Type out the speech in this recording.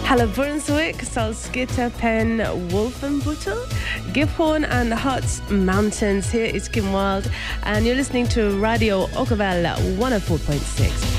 Hello Brunswick, Salzgitter, Penn, Wolfenbüttel, Gifhorn and Harz Mountains. Here is Kim Wilde and you're listening to Radio Okervelle 104.6.